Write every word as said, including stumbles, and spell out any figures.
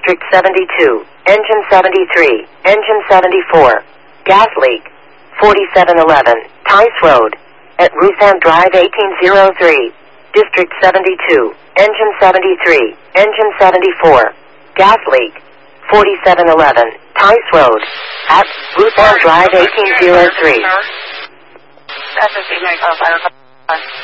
District seventy-two, engine seventy-three, engine seventy-four, gas leak, forty-seven eleven, Tice Road, at Rutham Drive eighteen oh three, District seventy-two, engine seventy-three, engine seventy-four, gas leak, forty-seven eleven, Tice Road, at Rutham Drive eighteen oh three. That's a